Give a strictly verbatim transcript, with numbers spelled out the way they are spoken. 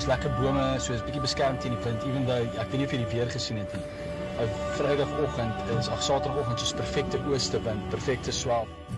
daar's lekker bome, so is 'n bietjie beskerm teen die wind, ewen though ek weet nie of jy die weer gesien het nie. Vrydagoggend is ag Saterdagoggend soos perfekte ooste wind, perfekte swel.